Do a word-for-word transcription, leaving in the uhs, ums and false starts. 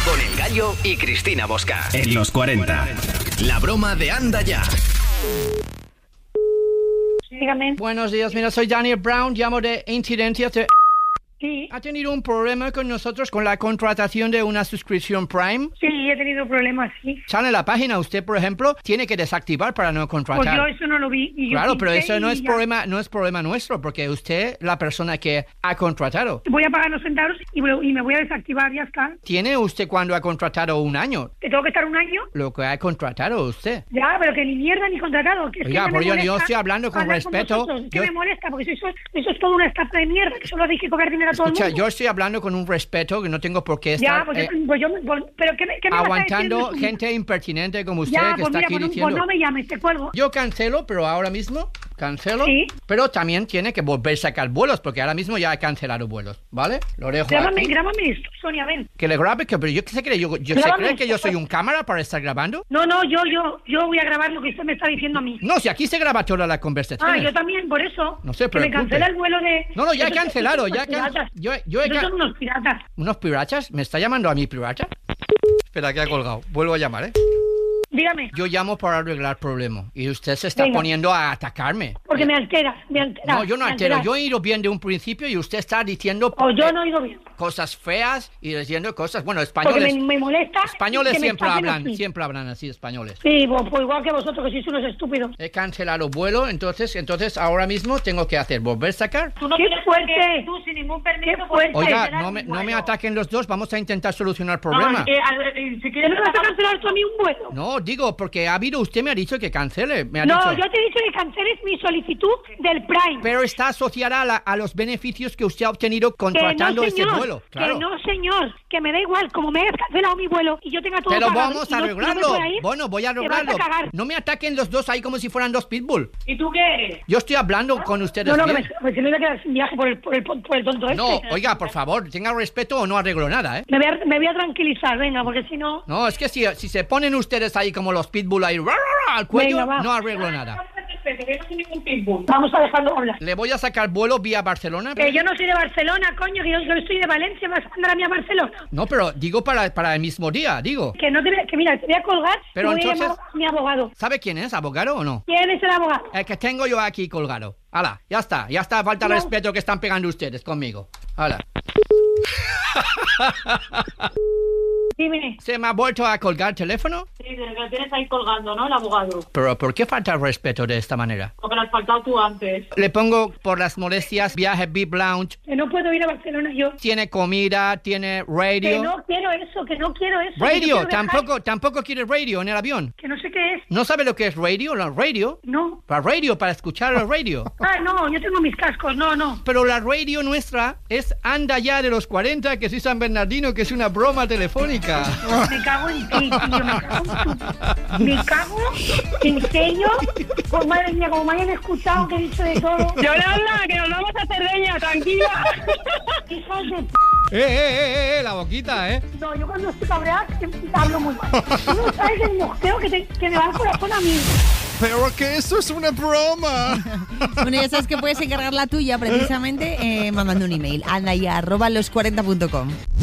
Con El Gallo y Cristina Bosca. En los cuarenta. La broma de Anda Ya. Dígame. Buenos días, mira, soy Daniel Brown, llamo de Incidencias de... Sí. ¿Ha tenido un problema con nosotros con la contratación de una suscripción Prime? Sí, he tenido problemas, sí. Sale en la página, usted, por ejemplo, tiene que desactivar para no contratar. Pues yo eso no lo vi. Y yo Claro, pero pinché eso no y es ya. problema, no es problema nuestro, porque usted, la persona que ha contratado. Voy a pagar los centavos y, voy- y me voy a desactivar, ya está. ¿Tiene usted cuando ha contratado un año? ¿Que tengo que estar un año? Lo que ha contratado usted. Ya, pero que ni mierda ni contratado. Que es Oiga, que me pero yo- yo molesta estoy hablando con hablar respeto. vosotros. Es que Yo- me molesta, porque eso, eso es toda una estafa de mierda, que solo hacéis que cobrar dinero a todo Escucha, el mundo. yo estoy hablando con un respeto que no tengo por qué Ya, estar pues, eh, yo, pues yo... pues- pero ¿qué, me- qué me vas a aguantando decir? gente impertinente como usted Ya, que pues está mira, aquí pues, no- diciendo... pues no me llames, te cuelgo. Yo cancelo, pero ahora mismo cancelo. Sí. Pero también tiene que volver a sacar vuelos, porque ahora mismo ya he cancelado vuelos, ¿vale? Lo dejo Grábame, aquí. grábame esto, Sonia, ven. Que le grabe, que, pero yo qué se cree, yo, yo se Grábame cree que yo esto. soy un cámara para estar grabando. No, no, yo, yo, yo voy a grabar lo que usted me está diciendo a mí. No, si aquí se graba toda la conversación. Ah, yo también, por eso. No se Que me preocupe. cancela el vuelo de... No, no, ya he Esos- cancelado, esos ya he son unos can- piratas. yo he- yo he Esos can- son unos piratas. ¿Unos pirachas? ¿Me está llamando a mí pirata? Espera, que ha colgado. Vuelvo a llamar, ¿eh? Dígame, Yo llamo para arreglar problemas y usted se está Venga. poniendo a atacarme. porque me alteras, me alteras. No, yo no me altero. alteras. Yo he ido bien de un principio y usted está diciendo O yo eh, no he oído bien. cosas feas y diciendo cosas... Bueno, Porque españoles... me, me molesta... Españoles que me siempre traten hablan, así. siempre hablan así, españoles. Sí, pues, pues igual que vosotros, que sois unos estúpidos. He cancelado vuelo, entonces, entonces ahora mismo tengo que hacer volver a sacar. Tú no ¡Qué tienes fuerte! por qué, tú sin ningún permiso... ¡Qué fuerte! puedes Oiga, cancelar no me, un no me vuelo. ataquen los dos, vamos a intentar solucionar el No, problema. eh, al- eh, si ¿Que quieres... no me vas a cancelar tú a mí un vuelo? No, digo, porque ha habido, usted me ha dicho que cancele, me ha No, dicho. yo te he dicho que canceles mi solicitud del Prime. Pero está asociada a, la- a los beneficios que usted ha obtenido Que contratando no, ese señor, vuelo. Claro. que no, señor, que me da igual, como me hayas cancelado mi vuelo y yo tenga todo Pero pagado vamos y a no- y no me arreglarlo. pueda ir, Bueno, voy a te vas a arreglarlo. cagar. No me ataquen los dos ahí como si fueran dos pitbull. ¿Y tú qué eres? Yo estoy hablando con ustedes No, no, que bien. me, pues, que me voy a quedar sin viaje por el, por el, por el tonto este. No, oiga, por favor, tenga respeto o no arreglo nada, ¿eh? Me voy, a, me voy a tranquilizar, venga, porque si no... No, es que si, si se ponen ustedes ahí como los pitbull ahí ra, ra, ra, al cuello, Venga, va. no arreglo nada. Respeto, que no soy ningún pitbull. Vamos a dejarlo hablar. Le voy a sacar vuelo vía Barcelona. Que yo no soy de Barcelona, coño, que yo, yo soy de Valencia, me vas a mandar a mí a Barcelona. No, pero digo para, para el mismo día, digo. Que no te voy a- que mira, te voy a colgar Pero y voy entonces- a llamar a mi abogado. ¿Sabe quién es? ¿Abogado o no? ¿Quién es el abogado? El que tengo yo aquí colgado. Hala, ya está, ya está, falta No. respeto que están pegando ustedes conmigo. Hala. Dime. ¿Se me ha vuelto a colgar el teléfono? Sí, desde que lo tienes ahí colgando, ¿no? El abogado. Pero ¿por qué falta el respeto de esta manera? Porque lo has faltado tú antes. Le pongo por las molestias viaje V I P Lounge. Que no puedo ir a Barcelona yo. Tiene comida, tiene Que radio. no quiero eso, que no quiero eso. que yo Radio, quiero viajar. tampoco, tampoco quiere radio en el avión. Que no sé qué es. ¿No sabe lo que es radio? La radio. No. Para radio, para escuchar la radio. Ah, no, yo tengo mis cascos, no, no. Pero la radio nuestra es Anda Ya de los cuarenta, que soy San Bernardino, que es una broma telefónica. Me cago en ti, tío, me cago en tu... Me cago, en serio. Pues madre mía, como me hayan escuchado que he dicho de todo. Yolanda, que nos vamos a Cerdeña, tranquila. Hijos de... p***. Eh, eh, eh, eh, la boquita, eh. No, yo cuando estoy cabreada siempre hablo muy mal. Tú no sabes el mosqueo que, te- que me va al corazón a mí. Pero que esto es una broma. Bueno, ya sabes que puedes encargar la tuya precisamente eh, mandando un email. Anda ya, arroba los cuarenta punto com.